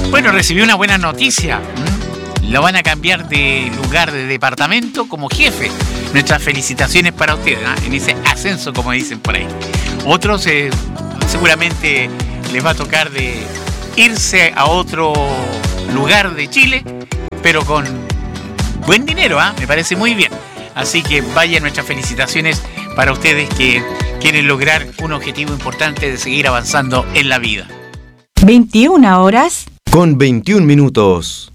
Bueno, recibí una buena noticia. Lo van a cambiar de lugar de departamento como jefe. Nuestras felicitaciones para ustedes, ¿eh? En ese ascenso, como dicen por ahí. Otros seguramente les va a tocar de irse a otro lugar de Chile, pero con buen dinero, ¿eh? Me parece muy bien. Así que vayan nuestras felicitaciones para ustedes que quieren lograr un objetivo importante de seguir avanzando en la vida. 21 horas con 21 minutos.